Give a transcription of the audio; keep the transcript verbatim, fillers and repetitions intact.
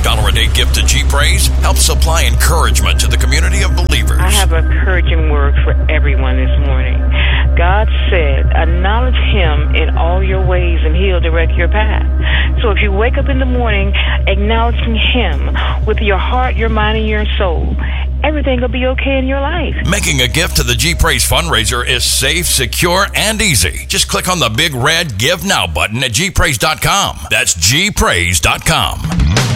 dollars a day gift to G-Praise helps supply encouragement to the community of believers. I have an encouraging word for everyone this morning. God said, acknowledge Him in all your ways and He'll direct your path. So if you wake up in the morning acknowledging Him with your heart, your mind, and your soul, everything will be okay in your life. Making a gift to the G-Praise fundraiser is safe, secure, and easy. Just click on the big red Give Now button at G praise dot com. That's G praise dot com.